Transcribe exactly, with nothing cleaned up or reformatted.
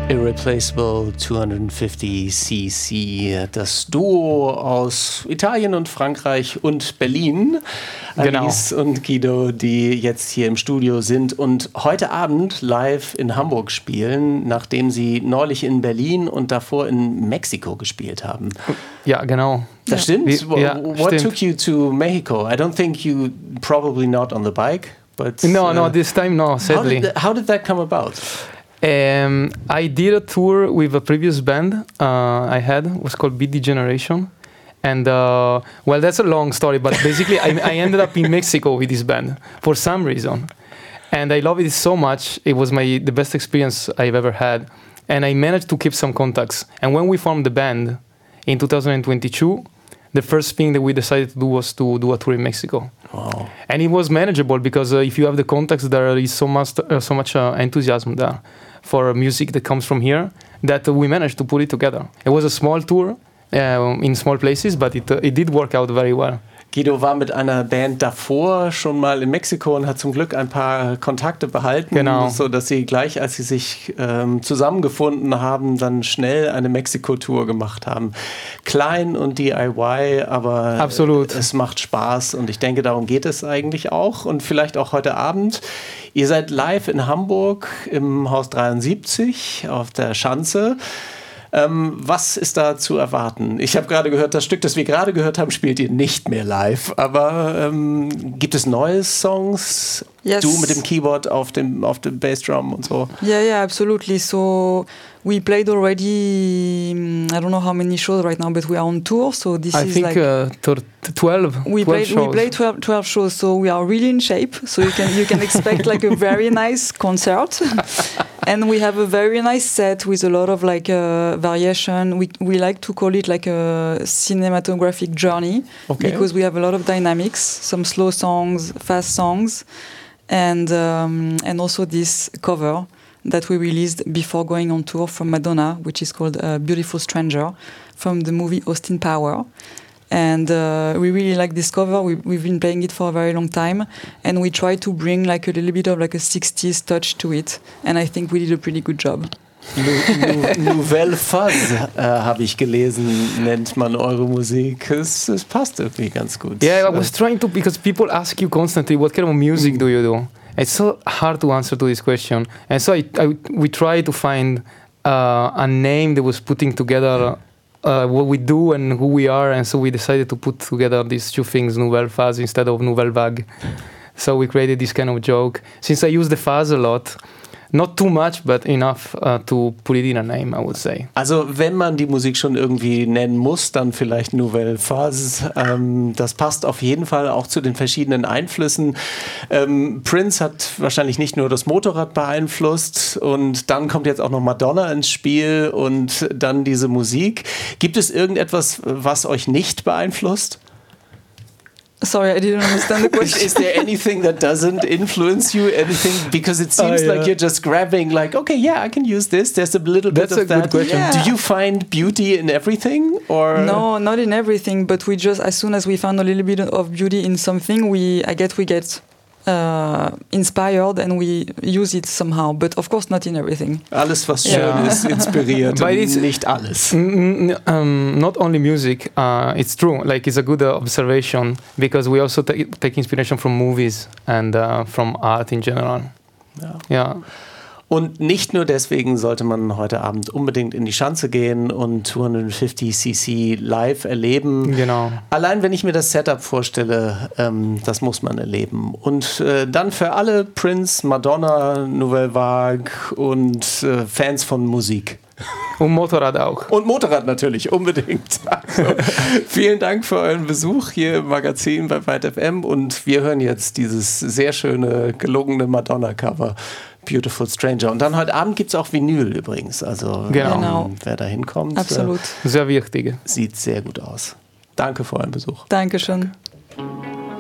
Irreplaceable zweihundertfünfzig C C, das Duo aus Italien und Frankreich und Berlin, genau. Alice und Guido, die jetzt hier im Studio sind und heute Abend live in Hamburg spielen, nachdem sie neulich in Berlin und davor in Mexiko gespielt haben. Ja, genau. Das stimmt? Wie, ja, What stimmt. took you to Mexico? I don't think you, probably not on the bike, but... No, uh, no, this time no, sadly. How did, that, how did that come about? Um, I did a tour with a previous band uh, I had. It was called Beat Degeneration. And, uh, well, that's a long story, but basically I, I ended up in Mexico with this band for some reason. And I love it so much. It was my the best experience I've ever had. And I managed to keep some contacts. And when we formed the band in two thousand twenty-two, the first thing that we decided to do was to do a tour in Mexico. Wow. And it was manageable because uh, if you have the contacts, there is so much, uh, so much uh, enthusiasm there for music that comes from here that uh, we managed to put it together. It was a small tour uh, in small places, but it, uh, it did work out very well. Guido war mit einer Band davor schon mal in Mexiko und hat zum Glück ein paar Kontakte behalten, genau. so dass sie gleich, als sie sich ähm, zusammengefunden haben, dann schnell eine Mexiko-Tour gemacht haben. Klein und D I Y, aber Absolut. Es macht Spaß und ich denke, darum geht es eigentlich auch und vielleicht auch heute Abend. Ihr seid live in Hamburg im Haus dreiundsiebzig auf der Schanze. Ähm, was ist da zu erwarten? Ich habe gerade gehört, das Stück, das wir gerade gehört haben, spielt ihr nicht mehr live. Aber ähm, gibt es neue Songs? Yes. Du mit dem Keyboard auf dem, auf dem Bassdrum und so? Yeah, yeah, absolutely. So we played already, um, I don't know how many shows right now, but we are on tour. So this I is think like uh, twelve. we twelve played shows. we played twelve, twelve shows. So we are really in shape. So you can you can expect like a very nice concert. And we have a very nice set with a lot of like uh, variation. We we like to call it like a cinematographic journey, okay. because we have a lot of dynamics, some slow songs, fast songs, and um, and also this cover that we released before going on tour from Madonna, which is called uh, "Beautiful Stranger" from the movie Austin Power. And uh, we really like this cover. We, we've been playing it for a very long time, and we try to bring like a little bit of like a sixties touch to it. And I think we did a pretty good job. Nou, Nouvelle Fuzz, äh, habe ich gelesen, nennt man eure Musik. Es, es passt irgendwie ganz gut. Yeah, I was trying to, because people ask you constantly, what kind of music mm. do you do? It's so hard to answer to this question. And so I, I, we tried to find uh, a name that was putting together uh, what we do and who we are. And so we decided to put together these two things, Nouvelle Fuzz instead of Nouvelle Vague. So we created this kind of joke. Since I use the fuzz a lot, not too much, but enough uh, to put it in a name, I would say. Also wenn man die Musik schon irgendwie nennen muss, dann vielleicht Nouvelle Fuzz. Ähm, das passt auf jeden Fall auch zu den verschiedenen Einflüssen. Ähm, Prince hat wahrscheinlich nicht nur das Motorrad beeinflusst und dann kommt jetzt auch noch Madonna ins Spiel und dann diese Musik. Gibt es irgendetwas, was euch nicht beeinflusst? Sorry, I didn't understand the question. Is there anything that doesn't influence you? Anything? Because it seems uh, yeah. like you're just grabbing, like, okay, yeah, I can use this. There's a little That's bit of a that. good question. Yeah. Do you find beauty in everything, or No, not in everything. But we just, as soon as we found a little bit of beauty in something, we, I get, we get uh, inspired and we use it somehow. But of course, not in everything. Alles, was Yeah. schön ist, inspiriert, But it's- nicht alles. Mm, mm, um, not only music, uh, it's true. Like, it's a good uh, observation because we also ta- take inspiration from movies and uh, from art in general. Ja. Yeah. Und nicht nur deswegen sollte man heute Abend unbedingt in die Schanze gehen und zweihundertfünfzig C C live erleben. Genau. Allein wenn ich mir das Setup vorstelle, ähm, das muss man erleben. Und äh, dann für alle Prince, Madonna, Nouvelle Vague und äh, Fans von Musik. Und Motorrad auch. Und Motorrad natürlich, unbedingt. Also, vielen Dank für euren Besuch hier im Magazin bei Byte F M und wir hören jetzt dieses sehr schöne, gelungene Madonna-Cover, Beautiful Stranger. Und dann heute Abend gibt es auch Vinyl übrigens, also Genau. ähm, Genau. wer da hinkommt, Absolut. Sehr wichtig. äh, sieht sehr gut aus. Danke für euren Besuch. Dankeschön. Danke.